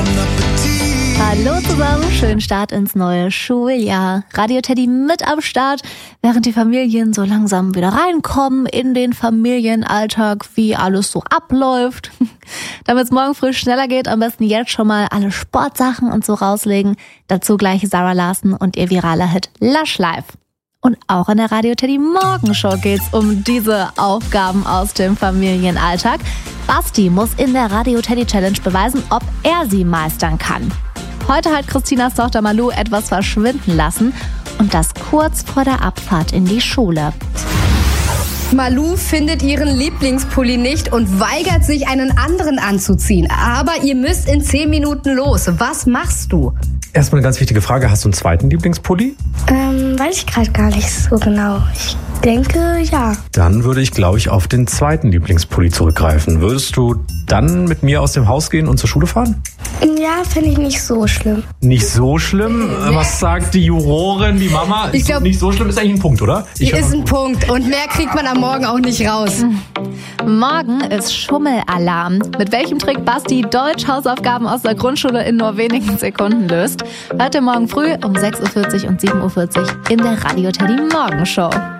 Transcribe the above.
Hallo zusammen, schönen Start ins neue Schuljahr. Radio Teddy mit am Start, während die Familien so langsam wieder reinkommen in den Familienalltag, wie alles so abläuft. Damit es morgen früh schneller geht, am besten jetzt schon mal alle Sportsachen und so rauslegen. Dazu gleich Sarah Larsen und ihr viraler Hit Lush Life. Und auch in der Radio Teddy Morgenshow geht's um diese Aufgaben aus dem Familienalltag. Basti muss in der Radio Teddy Challenge beweisen, ob er sie meistern kann. Heute hat Christinas Tochter Malou etwas verschwinden lassen und das kurz vor der Abfahrt in die Schule. Malou findet ihren Lieblingspulli nicht und weigert sich, einen anderen anzuziehen. Aber ihr müsst in 10 Minuten los. Was machst du? Erstmal eine ganz wichtige Frage. Hast du einen zweiten Lieblingspulli? Weiß ich gerade gar nicht so genau. Ich denke, ja. Dann würde ich, glaube ich, auf den zweiten Lieblingspulli zurückgreifen. Würdest du dann mit mir aus dem Haus gehen und zur Schule fahren? Ja, finde ich nicht so schlimm. Nicht so schlimm? Was sagt die Jurorin, die Mama? Ich glaube, nicht so schlimm ist eigentlich ein Punkt, oder? Ist ein Punkt. Und mehr kriegt man am Morgen auch nicht raus. Morgen ist Schummelalarm. Mit welchem Trick Basti Deutsch-Hausaufgaben aus der Grundschule in nur wenigen Sekunden löst, hört ihr morgen früh um 6.40 Uhr und 7.40 Uhr in der Radio Teddy Morgenshow.